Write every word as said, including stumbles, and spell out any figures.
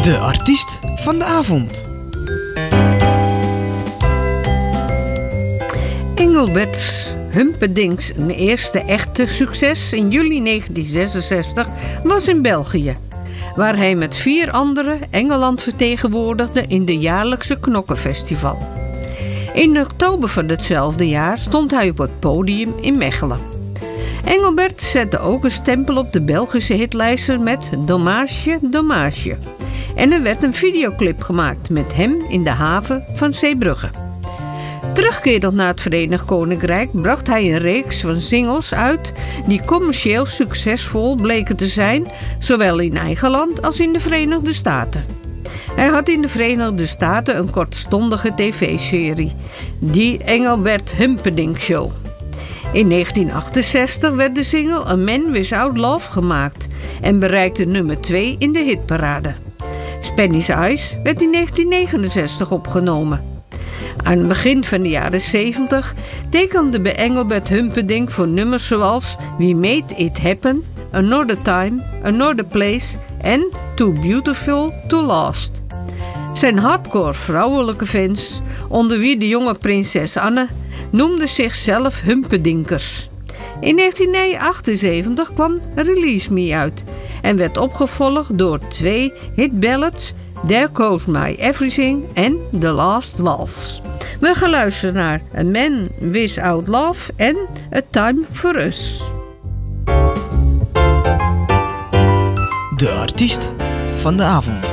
De artiest van de avond. Engelbert Humperdinck's eerste echte succes in juli negentien zesenzestig was in België, waar hij met vier anderen Engeland vertegenwoordigde in de jaarlijkse Knokkenfestival. In oktober van hetzelfde jaar stond hij op het podium in Mechelen. Engelbert zette ook een stempel op de Belgische hitlijsten met Dommage, Dommage. En er werd een videoclip gemaakt met hem in de haven van Zeebrugge. Terugkerend naar het Verenigd Koninkrijk bracht hij een reeks van singles uit die commercieel succesvol bleken te zijn, zowel in eigen land als in de Verenigde Staten. Hij had in de Verenigde Staten een kortstondige tv-serie, die Engelbert Humperdinck Show. In negentien achtenzestig werd de single A Man Without Love gemaakt en bereikte nummer twee in de hitparade. Spanish Eyes werd in negentien negenenzestig opgenomen. Aan het begin van de jaren zeventig tekende bij Engelbert Humperdinck voor nummers zoals We Made It Happen, Another Time, Another Place en Too Beautiful to Last. Zijn hardcore vrouwelijke fans, onder wie de jonge prinses Anne, noemden zichzelf Humperdinkers. In negentien achtenzeventig kwam Release Me uit en werd opgevolgd door twee hitballads, There Goes My Everything en The Last Waltz. We gaan luisteren naar A Man Without Love en A Time for Us. De artiest van de avond.